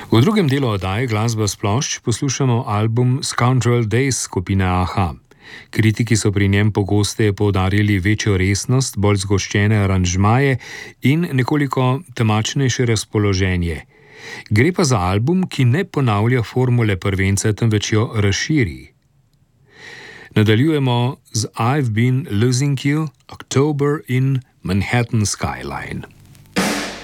V drugem delu oddaje Glasba s plošč poslušamo album Scoundrel Days skupine Aha. Kritiki so pri njem pogosteje poudarjali večjo resnost, bolj zgoščene aranžmaje in nekoliko temačnejše razpoloženje. Gre pa za album, ki ne ponavlja formule prvenca, temveč jo razširi. Nadaljujemo z I've Been Losing You, October in Manhattan Skyline.